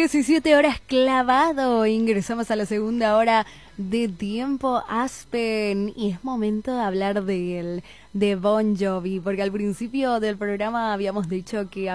17 horas clavado. Ingresamos a la segunda hora de Tiempo Aspen y es momento de hablar de Bon Jovi, porque al principio del programa habíamos dicho que